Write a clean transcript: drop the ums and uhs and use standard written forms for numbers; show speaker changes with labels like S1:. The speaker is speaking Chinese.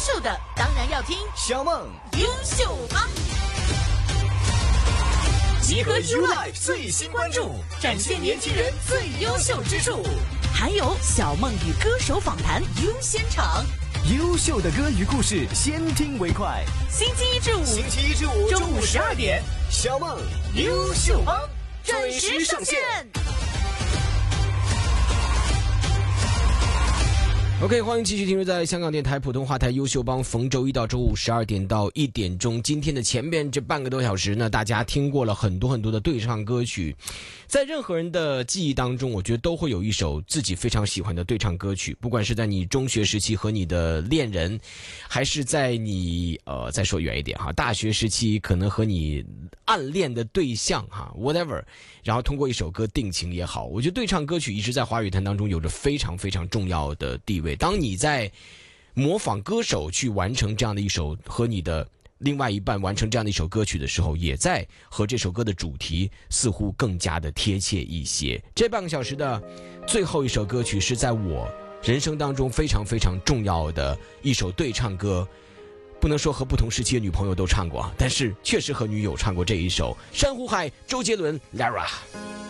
S1: 秀的当然要听
S2: 小梦
S1: 优秀帮，
S2: 集合 YouLife 最新关注，展现年轻人最优秀之处，
S1: 还有小梦与歌手访谈优先场，
S2: 优秀的歌与故事，先听为快。
S1: 星期一至五
S2: 中午12点，小梦优秀帮
S1: 准时上线。
S3: OK， 欢迎继续停留在香港电台普通话台优秀帮，逢周一到周五12点到1点钟。今天的前边这半个多小时呢，大家听过了很多的对唱歌曲。在任何人的记忆当中，我觉得都会有一首自己非常喜欢的对唱歌曲，不管是在你中学时期和你的恋人，还是在你再说远一点哈，大学时期可能和你暗恋的对象哈 whatever， 然后通过一首歌定情也好，我觉得对唱歌曲一直在华语坛当中有着非常重要的地位。当你在模仿歌手去完成这样的一首，和你的另外一半完成这样的一首歌曲的时候，也在和这首歌的主题似乎更加的贴切一些。这半个小时的最后一首歌曲是在我人生当中非常重要的一首对唱歌，不能说和不同时期的女朋友都唱过，但是确实和女友唱过这一首《珊瑚海》，周杰伦 Lara。